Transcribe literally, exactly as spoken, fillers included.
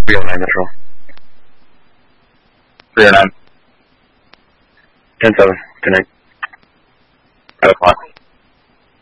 three oh nine Metro. three oh nine. ten seven, tonight. five o'clock.